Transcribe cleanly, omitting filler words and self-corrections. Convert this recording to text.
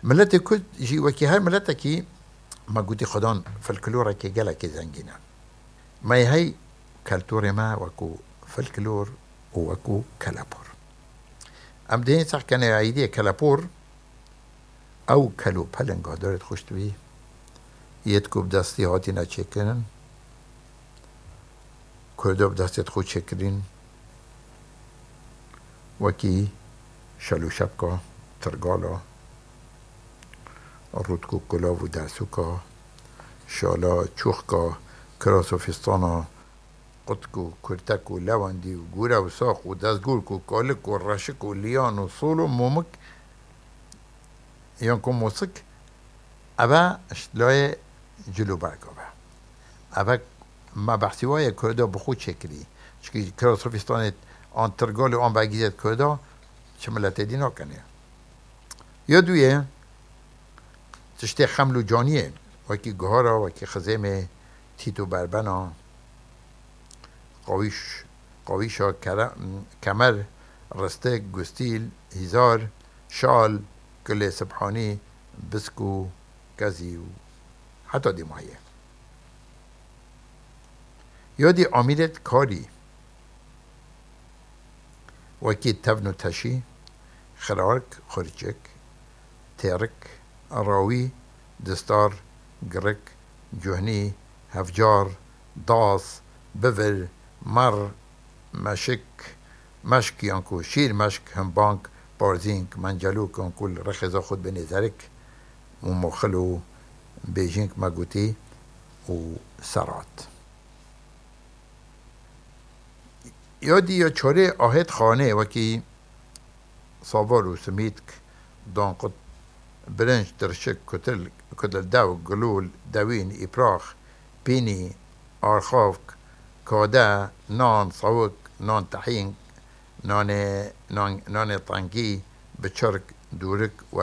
ملت کرد جی وکی هر ملت کی ما گوتی خدان فلکلور که گله که زنگینه ما هی کلتور ما وکو فلکلور و وکو کلاپور ام دهین صح کنه عیدی کلاپور او کلو پلنگا دارد خوشتوی یت کو بدستی هاتی نچکنن کرده بدستیت خود چکرین وکی شلو شبکا ترگالا رودکو کلاو و درسوکا شالا چوخکا کراسو فستانا قطکو کرتکو لواندی و گوره و ساق و دزگورکو کالک و رشک و لیان و صول و مومک یان کن موسک اوه اشتلای جلو برگا به اوه ما بحثیوهای کرده بخود چکری چکی کراسو فستانت آن ترگال و آن بگیزت کرده چه ملت دینا کنه یا دویه تشتی خملو جانیه وکی گهارا وکی خزیم تیتو بربنا قاویشا کمر رسته گستیل هزار شال کل سبحانی بسکو کزی و حتی دیمایه یادی آمیرت کاری وکی تفنو تشی خرارک خورچک ترک راوی دستار گرک جهنی هفجار داس بور مر مشک یانکو شیر مشک هم بانک بارزینک منجلو کن کل رخزا خود به نظرک و مخلو بیجینک مگوتی و سرات یادی یا چاره آهد خانه وکی ساوار و سمیتک دانقط برنج ترشک کتل دو گلول دوین ایپراخ پینی آرخافک کاده نان صوک نان تحین نان طنگی بچرک دورک و